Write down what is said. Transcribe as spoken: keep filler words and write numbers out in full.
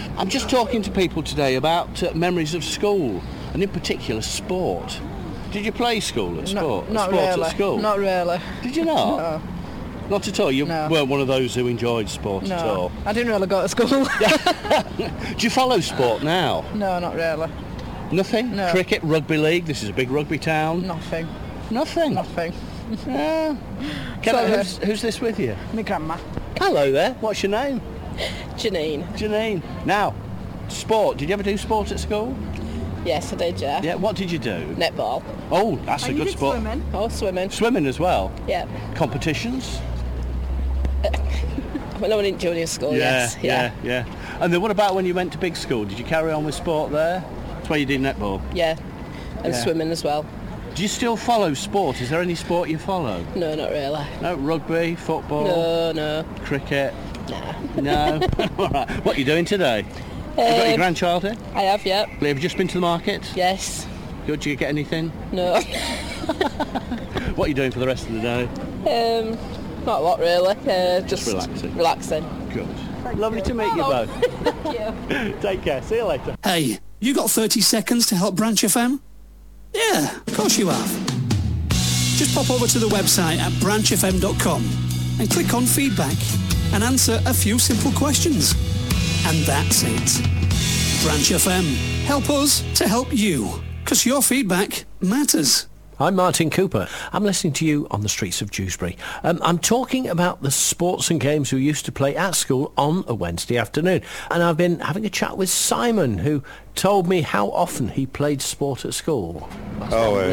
I'm just talking to people today about uh, memories of school, and in particular sport. Did you play school at sport? Not, not Sports really. at school? Not really. Did you not? No. Not at all? You No. weren't one of those who enjoyed sport No. at all? I didn't really go to school. Do you follow sport now? No, not really. Nothing? No. Cricket, rugby league, this is a big rugby town. Nothing. Nothing? Nothing. Yeah. Can I, Sorry. who's, who's this with you? My grandma. Hello there, what's your name? Janine. Janine. Now, sport, did you ever do sport at school? Yes, I did, yeah. Yeah, what did you do? Netball. Oh, that's a you good did sport. swimming? Oh, swimming. Swimming as well? Yeah. Competitions? When I was in junior school, yes. yeah, yeah, yeah. And then what about when you went to big school? Did you carry on with sport there? That's where you did netball? Yeah. And Yeah. swimming as well. Do you still follow sport? Is there any sport you follow? No, not really. No, rugby, football, No, no. cricket? Nah. No? All right. What are you doing today? you got your Um, grandchild here? I have, yeah. Have you just been to the market? Yes. Good, do you get anything? No. What are you doing for the rest of the day? um, not a lot, really. Uh, just, relaxing. Relaxing. Good. Lovely to meet you Hello. both. Thank you. Take care, see you later. Hey, you got thirty seconds to help Branch F M? Yeah, of course you have. Just pop over to the website at branch f m dot com and click on feedback and answer a few simple questions. And that's it. Branch F M. Help us to help you, because your feedback matters. I'm Martin Cooper. I'm listening to you on the streets of Dewsbury. Um, I'm talking about the sports and games we used to play at school on a Wednesday afternoon. And I've been having a chat with Simon, who told me how often he played sport at school. Oh, uh,